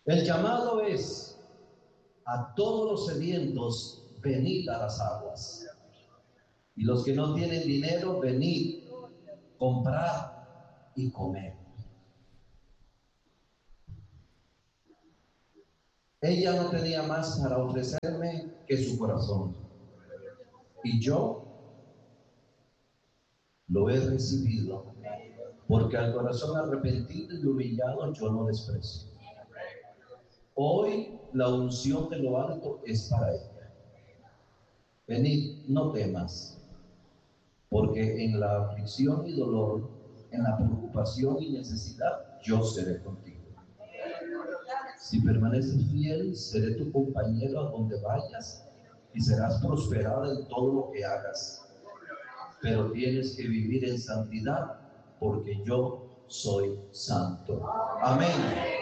El llamado es a todos los sedientos, venid a las aguas. Y los que no tienen dinero, venid, comprad y comed. Ella no tenía más para ofrecerme que su corazón. Y yo lo he recibido, porque al corazón arrepentido y humillado yo no desprecio. Hoy la unción de lo alto es para ella. Venid, no temas, porque en la aflicción y dolor, en la preocupación y necesidad, yo seré contigo. Si permaneces fiel, seré tu compañero a donde vayas y serás prosperada en todo lo que hagas. Pero tienes que vivir en santidad, porque yo soy santo. Amén.